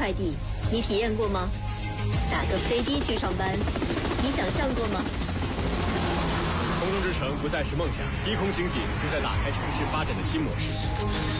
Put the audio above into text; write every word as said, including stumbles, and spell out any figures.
快递，你体验过吗？打个飞的去上班，你想象过吗？ 空中之城不再是梦想，低空经济正在打开城市发展的新模式。